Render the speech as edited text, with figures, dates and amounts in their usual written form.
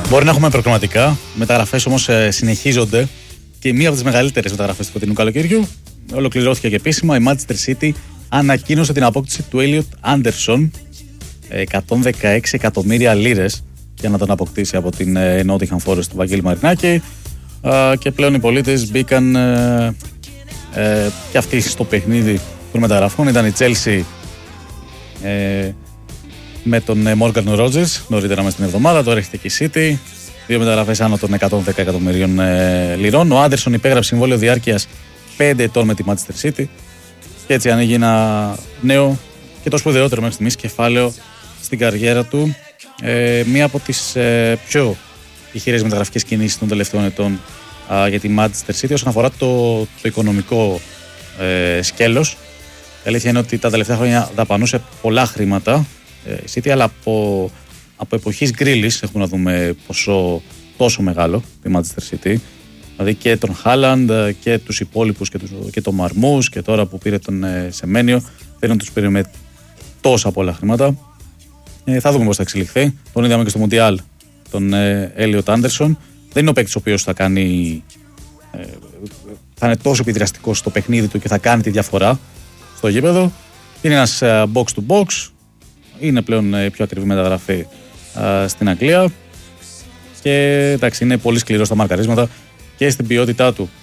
Μπορεί να έχουμε προκριματικά. Μεταγραφές όμως συνεχίζονται. Και μία από τις μεγαλύτερες μεταγραφές του φετινού καλοκαιριού ολοκληρώθηκε και επίσημα. Η Manchester City ανακοίνωσε την απόκτηση του Elliot Anderson. 116 εκατομμύρια λίρες για να τον αποκτήσει από την Nottingham Forest του Βαγγέλη Μαρινάκη. Και πλέον οι πολίτες μπήκαν και αυτοί στο παιχνίδι των μεταγραφών. Ήταν η Chelsea με τον Morgan Rogers νωρίτερα μέσα στην εβδομάδα. Τώρα έχετε και η City. Δύο μεταγραφές άνω των 110 εκατομμυρίων λιρών. Ο Άντερσον υπέγραψε συμβόλαιο διάρκειας 5 ετών με τη Manchester City. Και έτσι ανοίγει ένα νέο και το σπουδαιότερο μέχρι στιγμής κεφάλαιο στην καριέρα του. Μία από τις πιο ηχηρές μεταγραφικές κινήσεις των τελευταίων ετών για τη Manchester City όσον αφορά το οικονομικό σκέλος. Η αλήθεια είναι ότι τα τελευταία χρόνια δαπανούσε πολλά χρήματα η City, αλλά από εποχής Γκρίλης έχουμε να δούμε ποσό τόσο μεγάλο τη Manchester City. Δηλαδή και τον Χάλαντ και τους υπόλοιπους και τον Μαρμούς και τώρα που πήρε τον Σεμένιο, δεν τους πήρε με τόσα πολλά χρήματα. Θα δούμε πώς θα εξελιχθεί. Τον είδαμε και στο Μουντιάλ τον Elliot Anderson. Δεν είναι ο παίκτης ο οποίος θα είναι τόσο επιδραστικός στο παιχνίδι του και θα κάνει τη διαφορά στο γήπεδο. Είναι ένας box to box. Είναι πλέον πιο ακριβή μεταγραφή στην Αγγλία. Και εντάξει, είναι πολύ σκληρό στα μαρκαρίσματα και στην ποιότητά του.